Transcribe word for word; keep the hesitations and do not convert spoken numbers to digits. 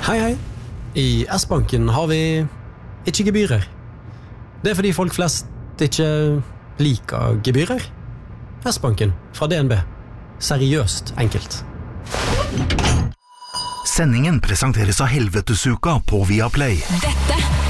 Hei, hei. I S-banken har vi ikke gebyrer. Det er fordi folk flest ikke liker gebyrer. S-banken fra D N B. Seriøst enkelt. Sendingen presenteres av Helvetesuka på Viaplay. Dette